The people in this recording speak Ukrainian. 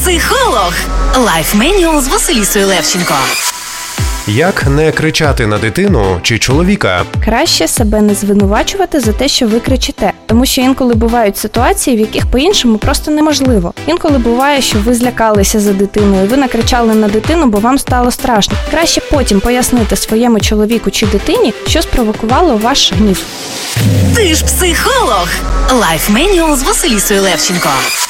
психолог. Лайф-меню з Василісою Левченко. Як не кричати на дитину чи чоловіка? Краще себе не звинувачувати за те, що ви кричите. Тому що інколи бувають ситуації, в яких по-іншому просто неможливо. Інколи буває, що ви злякалися за дитиною, ви накричали на дитину, бо вам стало страшно. Краще потім пояснити своєму чоловіку чи дитині, що спровокувало ваш гнів. Ти ж психолог. Лайф-меню з Василісою Левченко.